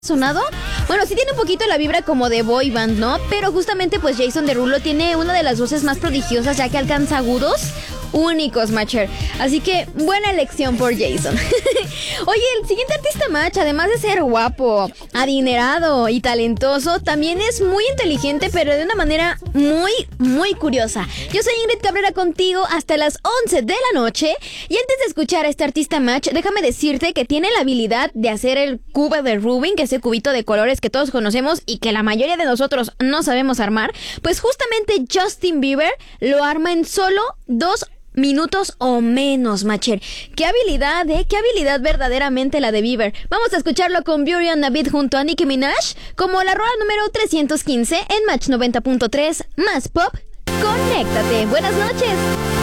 sonado? Bueno, sí tiene un poquito la vibra como de boy band, ¿no? Pero justamente pues Jason Derulo tiene una de las voces más prodigiosas, ya que alcanza agudos únicos, Matcher. Así que buena elección por Jason. Oye, el siguiente artista match, además de ser guapo, adinerado y talentoso, también es muy inteligente, pero de una manera muy curiosa. Yo soy Ingrid Cabrera contigo hasta las 11 de la noche. Y antes de escuchar a este artista match, déjame decirte que tiene la habilidad de hacer el cubo de Rubik, ese cubito de colores que todos conocemos y que la mayoría de nosotros no sabemos armar. Pues justamente Justin Bieber lo arma en solo 2 minutos o menos, Matcher. Qué habilidad, qué habilidad verdaderamente la de Bieber. Vamos a escucharlo con Beauty and the Beat junto a Nicki Minaj como la rola número 315 en Match 90.3 más pop. Conéctate. Buenas noches.